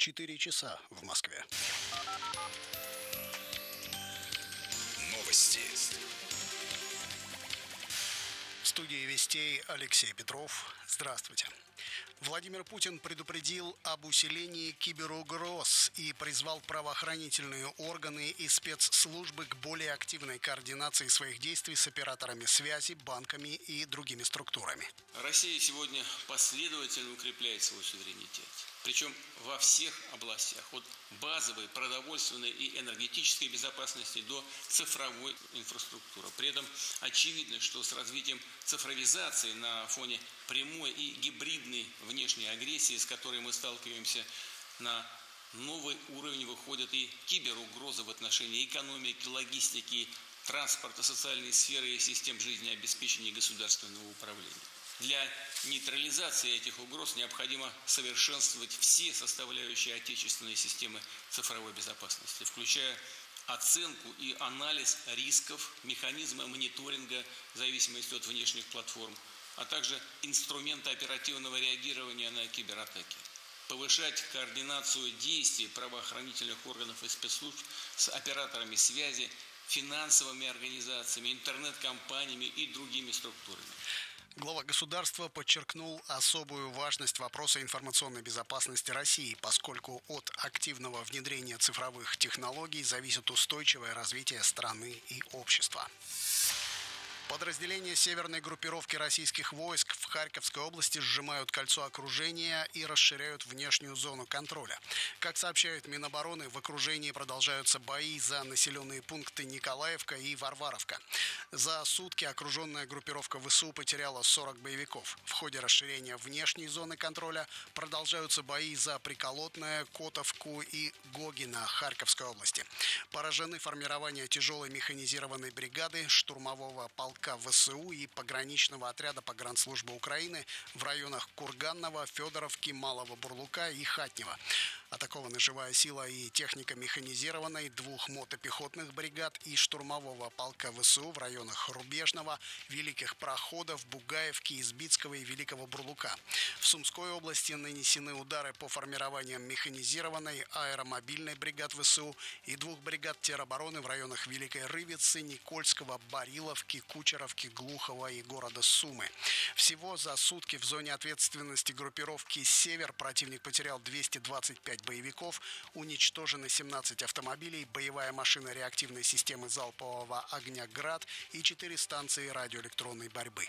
4 часа в Москве. Новости. В студии «Вестей» Алексей Петров. Здравствуйте. Владимир Путин предупредил об усилении киберугроз и призвал правоохранительные органы и спецслужбы к более активной координации своих действий с операторами связи, банками и другими структурами. Россия сегодня последовательно укрепляет свой суверенитет. Причем во всех областях, от базовой, продовольственной и энергетической безопасности до цифровой инфраструктуры. При этом очевидно, что с развитием цифровизации на фоне прямой и гибридной внешней агрессии, с которой мы сталкиваемся, на новый уровень выходят и киберугрозы в отношении экономики, логистики, транспорта, социальной сферы и систем жизнеобеспечения государственного управления. Для нейтрализации этих угроз необходимо совершенствовать все составляющие отечественной системы цифровой безопасности, включая оценку и анализ рисков, механизмы мониторинга в зависимости от внешних платформ, а также инструменты оперативного реагирования на кибератаки. Повышать координацию действий правоохранительных органов и спецслужб с операторами связи, финансовыми организациями, интернет-компаниями и другими структурами. Глава государства подчеркнул особую важность вопроса информационной безопасности России, поскольку от активного внедрения цифровых технологий зависит устойчивое развитие страны и общества. Подразделения северной группировки российских войск в Харьковской области сжимают кольцо окружения и расширяют внешнюю зону контроля. Как сообщает Минобороны, в окружении продолжаются бои за населенные пункты Николаевка и Варваровка. За сутки окруженная группировка ВСУ потеряла 40 боевиков. В ходе расширения внешней зоны контроля продолжаются бои за Приколотное, Котовку и Гогино Харьковской области. Поражены формирования тяжелой механизированной бригады, штурмового полка ВСУ и пограничного отряда погранслужбы Украины в районах Курганного, Федоровки, Малого Бурлука и Хатнева. Атакованы живая сила и техника механизированной, 2 мотопехотных бригад и штурмового полка ВСУ в районах Рубежного, Великих Проходов, Бугаевки, Избитского и Великого Бурлука. В Сумской области нанесены удары по формированиям механизированной, аэромобильной бригад ВСУ и 2 бригад теробороны в районах Великой Рыбицы, Никольского, Бариловки, Кучеровки, Глухова и города Сумы. Всего за сутки в зоне ответственности группировки «Север» противник потерял 225 боевиков, уничтожены 17 автомобилей, боевая машина реактивной системы залпового огня «Град» и 4 станции радиоэлектронной борьбы.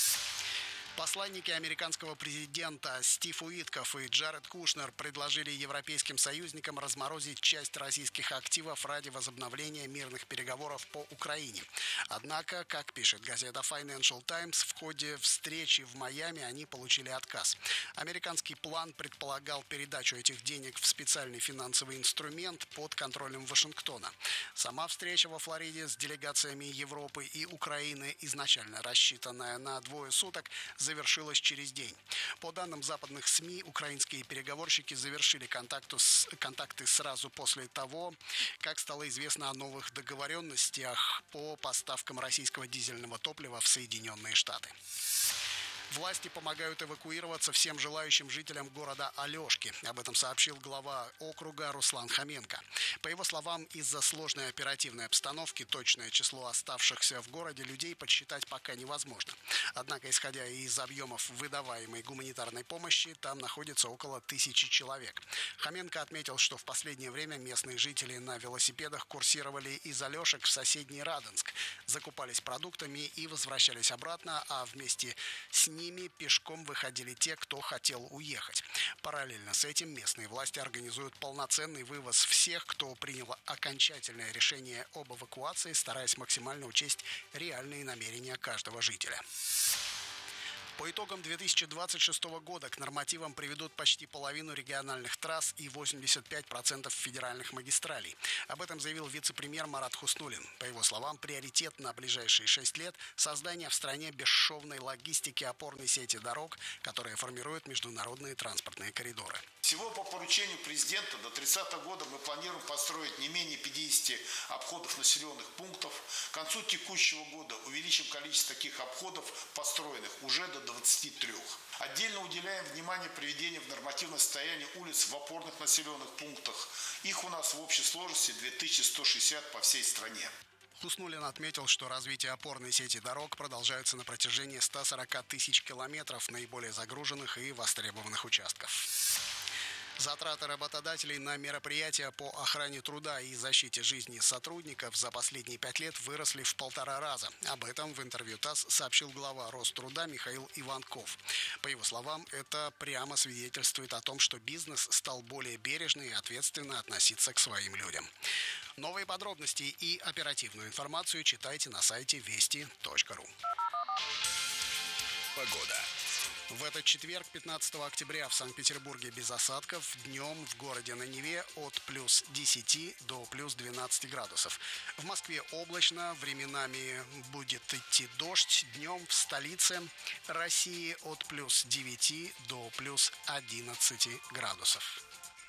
Посланники американского президента Стив Уитков и Джаред Кушнер предложили европейским союзникам разморозить часть российских активов ради возобновления мирных переговоров по Украине. Однако, как пишет газета Financial Times, в ходе встречи в Майами они получили отказ. Американский план предполагал передачу этих денег в специальный финансовый инструмент под контролем Вашингтона. Сама встреча во Флориде с делегациями Европы и Украины, изначально рассчитанная на 2 суток, завершилась через день. По данным западных СМИ, украинские переговорщики завершили контакты сразу после того, как стало известно о новых договоренностях по поставкам российского дизельного топлива в Соединенные Штаты. Власти помогают эвакуироваться всем желающим жителям города Алешки. Об этом сообщил глава округа Руслан Хоменко. По его словам, из-за сложной оперативной обстановки точное число оставшихся в городе людей подсчитать пока невозможно. Однако, исходя из объемов выдаваемой гуманитарной помощи, там находится около 1000 человек. Хоменко отметил, что в последнее время местные жители на велосипедах курсировали из Алешек в соседний Радонск, закупались продуктами и возвращались обратно, а вместе с ними пешком выходили те, кто хотел уехать. Параллельно с этим местные власти организуют полноценный вывоз всех, кто принял окончательное решение об эвакуации, стараясь максимально учесть реальные намерения каждого жителя. По итогам 2026 года к нормативам приведут почти половину региональных трасс и 85% федеральных магистралей. Об этом заявил вице-премьер Марат Хуснуллин. По его словам, приоритет на ближайшие 6 лет – создание в стране бесшовной логистики опорной сети дорог, которая формирует международные транспортные коридоры. Всего по поручению президента до 30 года мы планируем построить не менее 50 обходов населенных пунктов. К концу текущего года увеличим количество таких обходов построенных уже до 23. Отдельно уделяем внимание приведению в нормативное состояние улиц в опорных населенных пунктах. Их у нас в общей сложности 2160 по всей стране. Хуснуллин отметил, что развитие опорной сети дорог продолжается на протяжении 140 тысяч километров наиболее загруженных и востребованных участков. Затраты работодателей на мероприятия по охране труда и защите жизни сотрудников за последние 5 лет выросли в 1,5 раза. Об этом в интервью ТАСС сообщил глава Роструда Михаил Иванков. По его словам, это прямо свидетельствует о том, что бизнес стал более бережно и ответственно относиться к своим людям. Новые подробности и оперативную информацию читайте на сайте вести.ру. Погода. В этот четверг, 15 октября, в Санкт-Петербурге без осадков, днем в городе на Неве от плюс 10 до плюс 12 градусов. В Москве облачно, временами будет идти дождь, днем в столице России от плюс 9 до плюс 11 градусов.